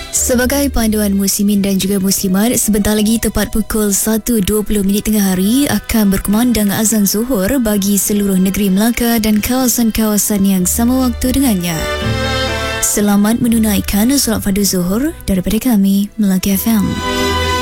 Sebagai panduan muslimin dan juga muslimat, sebentar lagi tepat pukul 1.20 tengah hari akan berkumandang azan zuhur bagi seluruh negeri Melaka dan kawasan-kawasan yang sama waktu dengannya. Selamat menunaikan solat fardu zuhur daripada kami, Melaka FM.